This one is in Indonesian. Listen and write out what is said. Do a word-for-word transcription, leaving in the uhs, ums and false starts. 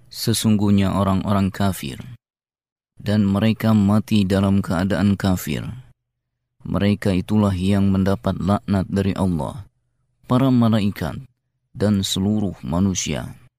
Sesungguhnya orang-orang kafir dan mereka mati dalam keadaan kafir, mereka itulah yang mendapat laknat dari Allah, para malaikat dan seluruh manusia.